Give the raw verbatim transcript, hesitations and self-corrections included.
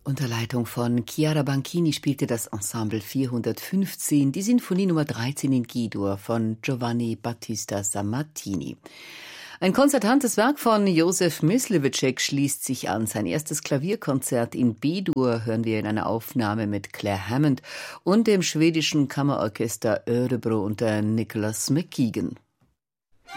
Unter Leitung von Chiara Banchini spielte das Ensemble vierhundertfünfzehn die Sinfonie Nummer dreizehn in G-Dur von Giovanni Battista Sammartini. Ein konzertantes Werk von Josef Mysliveček schließt sich an. Sein erstes Klavierkonzert in B-Dur hören wir in einer Aufnahme mit Claire Hammond und dem schwedischen Kammerorchester Örebro unter Nicholas McKeegan.